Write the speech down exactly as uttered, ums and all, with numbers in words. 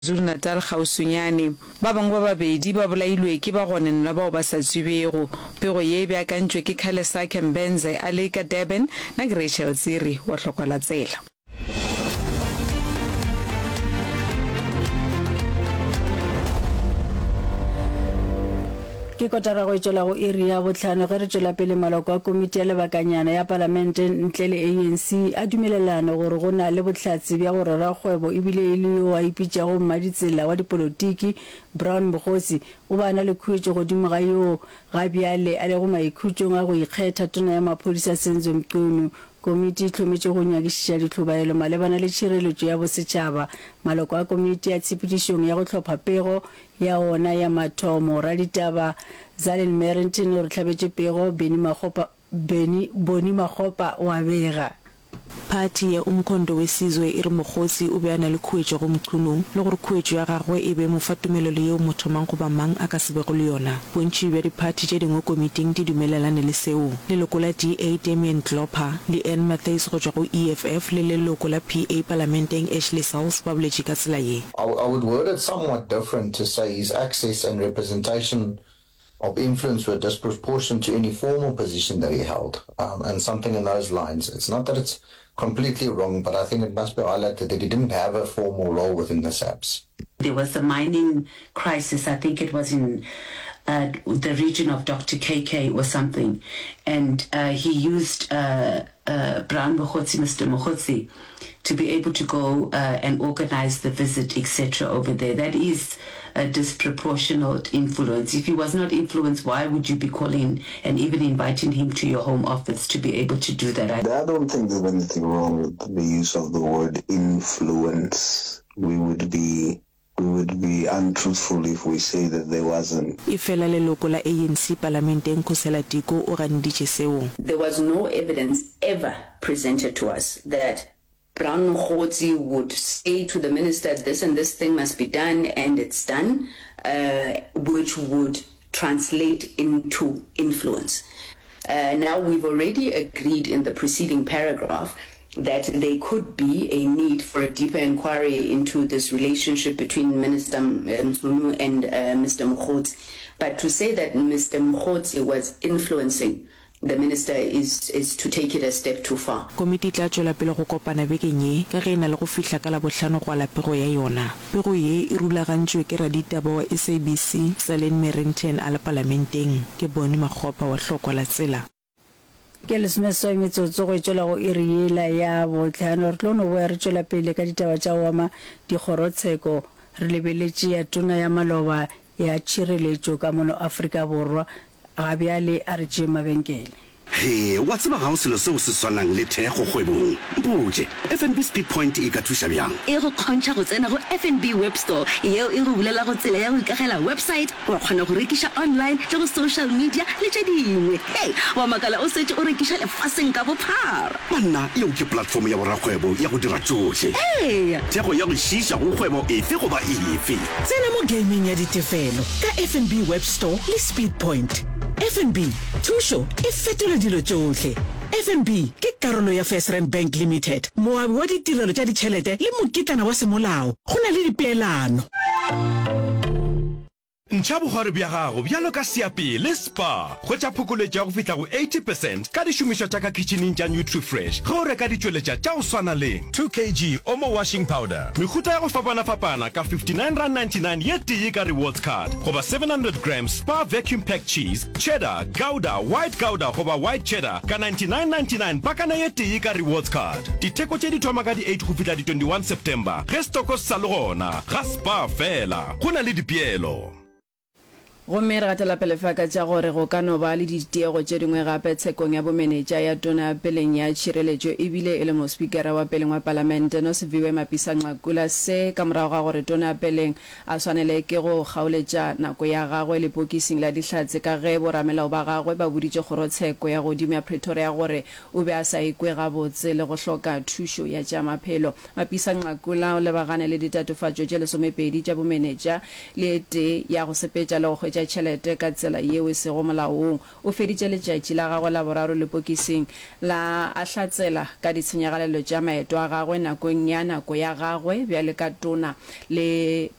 KwaZulu-Natal Gautsunyane ba bangwe ba babedi ba bolailwe ke ba gonenela bao ba sa tsebego. Pego ye e beakantšwe ke Khalesa Kembenze a le ka Durban na ke Rachel Tsiri wa Hlokola Tsela. Ke kotara go tšwela go iri ya botlhano ge re tšwela pele maloko a komiti ya lebakanyana ya palamente ntle le A N C a dumelelano gore go na le bohlatsi bja go rera kgwebo ebile e le yo a ipitšago mmaditsela wa dipolotiki Brown Mokgotsi o ba na le khuetšo godimo ga yo ga bjale a le go maikhutšong a go ikgetha tona ya maphodisa Senzo Mqunu. Komiti tlhometše go nyakišiša ditlhobaelo malebana le tšhireletšo ya bosetšhaba. Maloko a komiti ya tshepedišong ya go tlhopha pego ya ona ya mathomo ra ditaba Zalen Merrington re tlhabetše pego Beni Makgopa Beni Boni Makgopa wa bega. Party ya umkhondo wesizwe iri Mokgotsi o beana le khuetšo go Mqunung le gore khuetšo ya gagwe e be mofatumelo le yo motho mang go ba mang a ka se be go le yona. Bontši bja diparty tše dingwe komiting di dumelelane le seo. Leloko la D A Damien Klopper le Anne Matthews go tšwa go E F F le leloko la P A parlamenteng Ashley Sauls ba boletše ka tsela ye. I, I would word it somewhat different to say his access and representation of influence were disproportionate to any formal position that he held, um, and something in those lines. It's not that it's completely wrong, but I think it must be highlighted that he didn't have a formal role within the S A P S. There was a mining crisis, I think it was in uh, the region of Doctor K K or something, and uh, he used uh, uh, Brown Mokgotsi, Mister Mokgotsi, to be able to go uh, and organize the visit, et cetera over there. That is a disproportionate influence. If he was not influenced, why would you be calling and even inviting him to your home office to be able to do that? I don't think there's anything wrong with the use of the word influence. We would be we would be untruthful if we say that there wasn't. Ifela leloko la A N C parlamenteng Khosela Tiko o ganeditše seo. There was no evidence ever presented to us that Brown Mokgotsi would say to the minister, this and this thing must be done, and it's done, uh, which would translate into influence. Uh, now, we've already agreed in the preceding paragraph that there could be a need for a deeper inquiry into this relationship between Minister Mqunu and uh, Mister Mokgotsi. But to say that Mister Mokgotsi was influencing the minister is is to take it a step too far. Komiti tla tšwela pele go kopana bekeng ye ka ge e na le go fihla ka Labohlano go ala pego ya yona. Pego ye e rulagantšwe ke raditaba wa S A B C Zalen Merrington a la parlamenteng ke Boni Makgopa wa Hlokola Tsela. Ke lesomeswa metsotso go tšwela go iri yela ya botlhano re tlo no boya re tšwela pele ka ditaba tša go ama dikgorotsheko re lebeletše ya tona ya maloba ya tšhireletšo ka mono Afrika Borwa ga bjale a re tšee mabenkele. Hey, what's about house lo se o se swanang le thego kgwebong? Mpotše, F N B Speed Point e ka thuša bjang? E go kgontšha go tsena go F N B Web Store yeo e go bulela go tsela ya go ikagela website wa kgona go rekiša online le go social media le tše dingwe. Hey, wa makala o setse o rekiša lefaseng ka bophara. Banna yeo ke platform ya borakgwebo ya go dira tšohle. Hey, thego ya go šiša go kgwebo efe goba efe. Tsena mo gaming ya ditefelo ka F N B Web Store le Speed Point. F N B, thušo e fetola dilo tšohle. F N B ke karolo ya FirstRand Bank Limited. Moabi wa ditirelo tša ditšhelete le mokitlana wa semolao. Go na le dipeelano. Ntšha bogare bja gago bjalo ka seapi le spa go tša phokoletša go fihla go eighty percent ka dišomišwa tša ka kitcheneng tša NutriFresh ge o reka ditšweletša tša go swana le two kilograms Omo washing powder mehuta ya go fapana-fapana ka fifty-nine rand ninety-nine ye tee ka rewards card goba seven hundred grams Spa vacuum packed cheese cheddar gouda white gouda goba white cheddar ka ninety-nine ninety-nine pakana ye tee ka rewards card ditheko tše di thoma ka di eight go fihla di twenty-one September ge stoko se sa le gona ga Spa fela go na le dipeelo. Gomme re gatela pele faka tša gore go ka no ba le ditiego tše dingwe gape tshekong ya bomenetša ya tona peleng ya tšhireletšo ebile e le mospikara wa peleng wa palamente Nosiviwe Mapisa-Nqakula se ka morago ga gore tona peleng a swanele ke go kgaoletša nako ya gagwe lepokising la dihlatse ka ge boramelao ba gagwe ba boditše kgorotsheko ya godimo ya Pretoria gore o be a sa ikwe gabotse le go hloka thušo ya tša maphelo. Mapisa-Nqakula o lebagane le ditatofatšo tše lesomepedi tša bomenetša le tee ya go sepetša le go hwetša tša tšhelete ka tsela yeo e sego molaong o feditše letšatši la gagwe la boraro lepokising la a hlatsela ka ditshenyagalelo tša maeto a gagwe nakong ya nako ya gagwe bjale ka tona le